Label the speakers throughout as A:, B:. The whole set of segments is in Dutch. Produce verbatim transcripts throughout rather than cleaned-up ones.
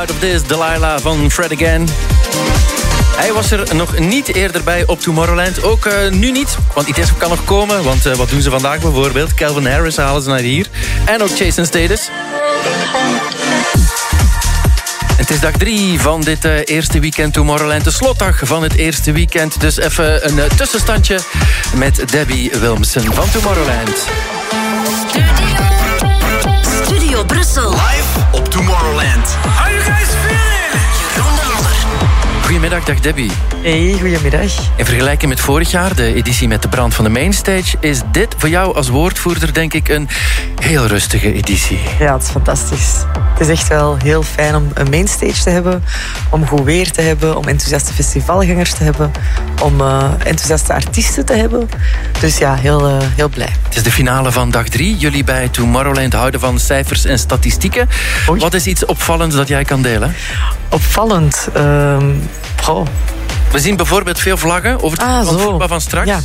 A: Out of This, Delilah van Fred Again. Hij was er nog niet eerder bij op Tomorrowland. Ook uh, nu niet, want I T S kan nog komen. Want uh, wat doen ze vandaag bijvoorbeeld? Calvin Harris halen ze naar hier. En ook Jason Statham. Het is dag drie van dit uh, eerste weekend Tomorrowland. De slotdag van het eerste weekend. Dus even een uh, tussenstandje met Debbie Wilmsen van Tomorrowland.
B: Studio, Studio Brussel.
C: Live op Tomorrowland.
B: Are you guys feeling it? Jeroen de Lodder.
A: Goedemiddag, dag Debbie.
D: Hey, goedemiddag.
A: In vergelijking met vorig jaar, de editie met de brand van de Mainstage, is dit voor jou als woordvoerder denk ik een heel rustige editie.
D: Ja, het is fantastisch. Het is echt wel heel fijn om een Mainstage te hebben, om goed weer te hebben, om enthousiaste festivalgangers te hebben, om uh, enthousiaste artiesten te hebben. Dus ja, heel, uh, heel blij.
A: Het is de finale van dag drie. Jullie bij Tomorrowland houden van cijfers en statistieken. Oei. Wat is iets opvallends dat jij kan delen?
D: Opvallend? Uh, oh.
A: We zien bijvoorbeeld veel vlaggen over het
D: ah,
A: voetbal van straks.
D: Ja.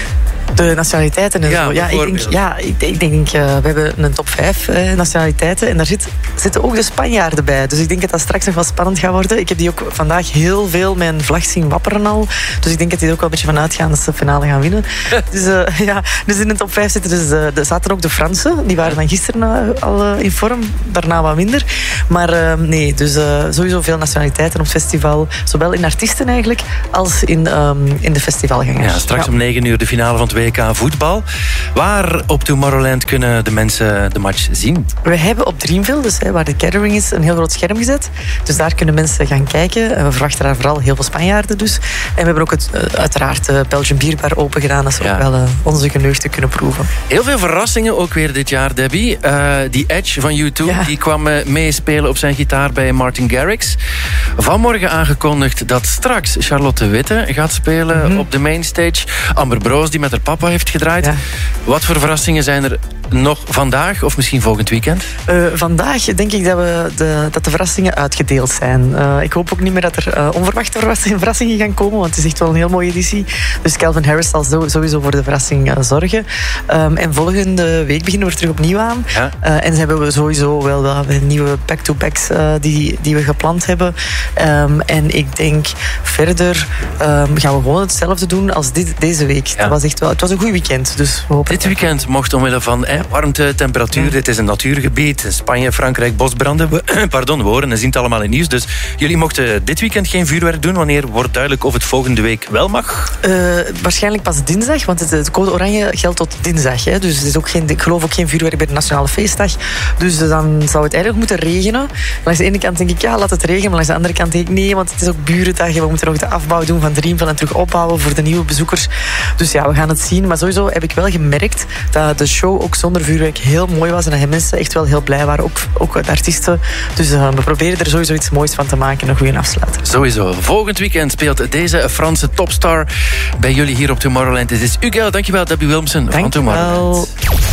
D: De nationaliteiten en
A: ja,
D: zo. Ja, ik denk, ja, ik, ik denk, uh, we hebben een top vijf uh, nationaliteiten en daar zit, zitten ook de Spanjaarden bij. Dus ik denk dat dat straks nog wel spannend gaat worden. Ik heb die ook vandaag heel veel mijn vlag zien wapperen al. Dus ik denk dat die er ook wel een beetje van uitgaan dat ze de finale gaan winnen. dus, uh, ja, dus in de top vijf zitten dus, uh, er zaten ook de Fransen. Die waren dan gisteren uh, al uh, in vorm. Daarna wat minder. Maar uh, nee, dus uh, sowieso veel nationaliteiten op het festival. Zowel in artiesten eigenlijk, als in, um, in de festivalgangers.
A: Ja, straks
D: ja.
A: om negen uur de finale van het W K voetbal. Waar op Tomorrowland kunnen de mensen de match zien?
D: We hebben op Dreamville, dus hè, waar de gathering is, een heel groot scherm gezet. Dus daar kunnen mensen gaan kijken. En we verwachten daar vooral heel veel Spanjaarden dus. En we hebben ook het, uh, uiteraard de Belgian Bierbar open gedaan, dat ze ja. ook wel uh, onze geneugten kunnen proeven.
A: Heel veel verrassingen ook weer dit jaar, Debbie. Uh, die Edge van U twee, ja. die kwam uh, meespelen op zijn gitaar bij Martin Garrix. Vanmorgen aangekondigd dat straks Charlotte Witte gaat spelen mm-hmm. op de Mainstage. Amber Broos, die met haar papa heeft gedraaid. Ja. Wat voor verrassingen zijn er nog vandaag of misschien volgend weekend?
D: Uh, vandaag denk ik dat, we de, dat de verrassingen uitgedeeld zijn. Uh, ik hoop ook niet meer dat er uh, onverwachte verrassingen gaan komen, want het is echt wel een heel mooie editie. Dus Calvin Harris zal zo, sowieso voor de verrassing uh, zorgen. Um, en volgende week beginnen we er terug opnieuw aan. Ja. Uh, en ze hebben we sowieso wel wat nieuwe back-to-backs uh, die, die we gepland hebben. Um, en ik denk verder um, gaan we gewoon hetzelfde doen als dit, deze week. Ja. Dat was echt wel, het was een goed weekend. Dus we
A: dit weekend mocht omwille van eh, warmte, temperatuur, ja. dit is een natuurgebied. Spanje, Frankrijk, bosbranden. We, pardon, we horen en zien het allemaal in nieuws. Dus jullie mochten dit weekend geen vuurwerk doen. Wanneer wordt duidelijk of het volgende week wel mag?
D: Uh, waarschijnlijk pas dinsdag, want het, het code oranje geldt tot dinsdag. Hè. Dus er is ook geen, ik geloof ook geen vuurwerk bij de Nationale Feestdag. Dus dan zou het eigenlijk moeten regenen. Langs de ene kant denk ik, ja, laat het regenen. Maar langs de andere kant denk ik, nee, want het is ook burendag. We moeten nog de afbouw doen van Dreamville en terug opbouwen voor de nieuwe bezoekers. Dus ja, we gaan het zien. Maar sowieso heb ik wel gemerkt dat de show ook zonder vuurwerk heel mooi was. En dat mensen echt wel heel blij waren. Ook, ook de artiesten. Dus uh, we proberen er sowieso iets moois van te maken. En een goede afsluiter.
A: Sowieso. Volgend weekend speelt deze Franse topstar bij jullie hier op Tomorrowland. Dit is Ugel. Dankjewel, Debbie Wilmsen van Tomorrowland.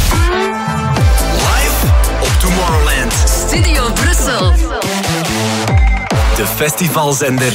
C: Live op Tomorrowland.
B: Studio Brussel.
C: De festivalzender